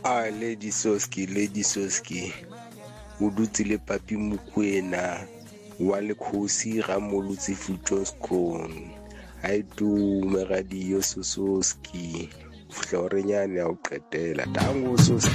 Lady Soski. O dutse le Papi Mokoena wa Lekhosi ga Molotsi Futoscon. I do radio Soski. Florenyane ya o qetela. Tango Soski.